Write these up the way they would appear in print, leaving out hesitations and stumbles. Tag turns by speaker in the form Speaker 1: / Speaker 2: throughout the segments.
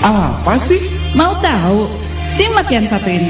Speaker 1: Apa sih?
Speaker 2: Mau tahu? Simak yang satu ini.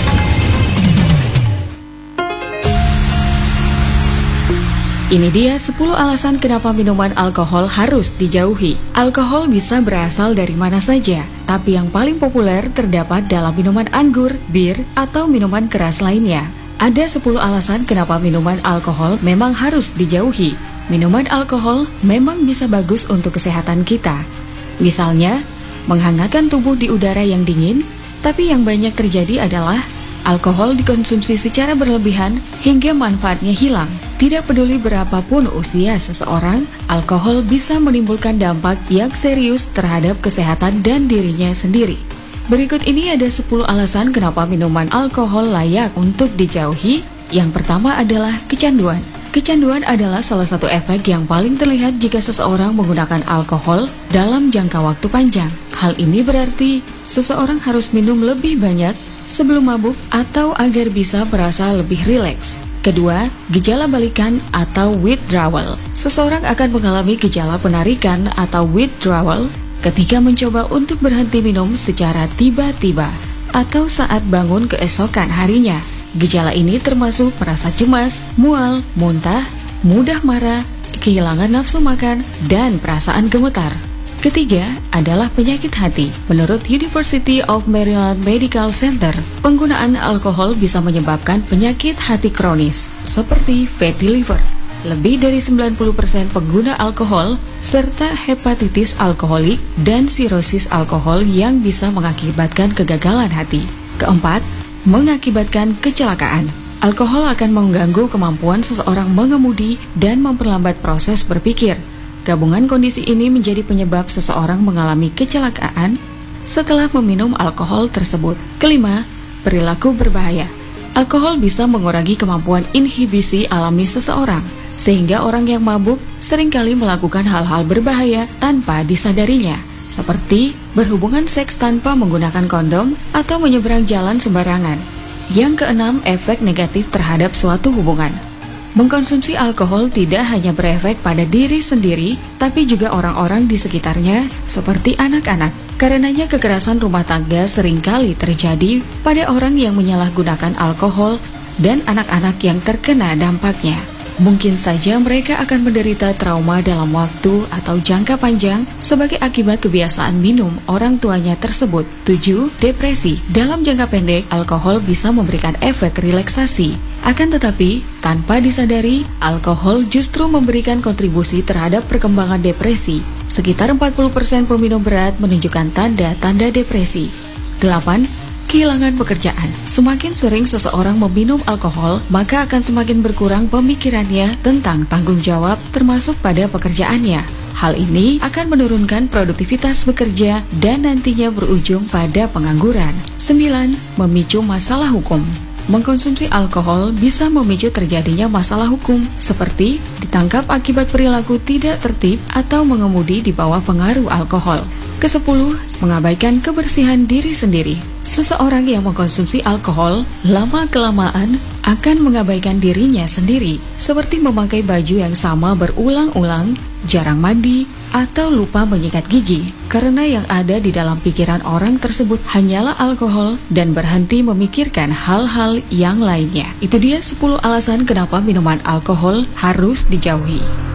Speaker 3: Ini dia 10 alasan kenapa minuman alkohol harus dijauhi. Alkohol bisa berasal dari mana saja, tapi yang paling populer terdapat dalam minuman anggur, bir, atau minuman keras lainnya. Ada 10 alasan kenapa minuman alkohol memang harus dijauhi. Minuman alkohol memang bisa bagus untuk kesehatan kita. Misalnya, menghangatkan tubuh di udara yang dingin, tapi yang banyak terjadi adalah alkohol dikonsumsi secara berlebihan hingga manfaatnya hilang. Tidak peduli berapapun usia seseorang, alkohol bisa menimbulkan dampak yang serius terhadap kesehatan dan dirinya sendiri. Berikut ini ada 10 alasan kenapa minuman alkohol layak untuk dijauhi. Yang pertama adalah kecanduan. Kecanduan adalah salah satu efek yang paling terlihat jika seseorang menggunakan alkohol dalam jangka waktu panjang. Hal ini berarti seseorang harus minum lebih banyak sebelum mabuk atau agar bisa merasa lebih rileks. Kedua, gejala balikan atau withdrawal. Seseorang akan mengalami gejala penarikan atau withdrawal ketika mencoba untuk berhenti minum secara tiba-tiba atau saat bangun keesokan harinya. Gejala ini termasuk merasa cemas, mual, muntah, mudah marah, kehilangan nafsu makan, dan perasaan gemetar. Ketiga adalah penyakit hati. Menurut University of Maryland Medical Center, penggunaan alkohol bisa menyebabkan penyakit hati kronis, seperti fatty liver. Lebih dari 90% pengguna alkohol, serta hepatitis alkoholik dan sirosis alkohol yang bisa mengakibatkan kegagalan hati. Keempat, mengakibatkan kecelakaan. Alkohol akan mengganggu kemampuan seseorang mengemudi dan memperlambat proses berpikir. Gabungan kondisi ini menjadi penyebab seseorang mengalami kecelakaan setelah meminum alkohol tersebut. Kelima, perilaku berbahaya. Alkohol bisa mengurangi kemampuan inhibisi alami seseorang, sehingga orang yang mabuk seringkali melakukan hal-hal berbahaya tanpa disadarinya, seperti berhubungan seks tanpa menggunakan kondom atau menyeberang jalan sembarangan. Yang keenam, efek negatif terhadap suatu hubungan. Mengkonsumsi alkohol tidak hanya berefek pada diri sendiri, tapi juga orang-orang di sekitarnya, seperti anak-anak. Karenanya kekerasan rumah tangga seringkali terjadi pada orang yang menyalahgunakan alkohol dan anak-anak yang terkena dampaknya. Mungkin saja mereka akan menderita trauma dalam waktu atau jangka panjang sebagai akibat kebiasaan minum orang tuanya tersebut. 7. Depresi. Dalam jangka pendek, alkohol bisa memberikan efek relaksasi. Akan tetapi, tanpa disadari, alkohol justru memberikan kontribusi terhadap perkembangan depresi. Sekitar 40% peminum berat menunjukkan tanda-tanda depresi. 8. Kehilangan pekerjaan. Semakin sering seseorang meminum alkohol, maka akan semakin berkurang pemikirannya tentang tanggung jawab termasuk pada pekerjaannya. Hal ini akan menurunkan produktivitas bekerja dan nantinya berujung pada pengangguran. 9. Memicu masalah hukum. Mengkonsumsi alkohol bisa memicu terjadinya masalah hukum, seperti ditangkap akibat perilaku tidak tertib atau mengemudi di bawah pengaruh alkohol. Ke-10, mengabaikan kebersihan diri sendiri. Seseorang yang mengkonsumsi alkohol lama-kelamaan akan mengabaikan dirinya sendiri, seperti memakai baju yang sama berulang-ulang, jarang mandi, atau lupa menyikat gigi. Karena yang ada di dalam pikiran orang tersebut hanyalah alkohol dan berhenti memikirkan hal-hal yang lainnya. Itu dia 10 alasan kenapa minuman alkohol harus dijauhi.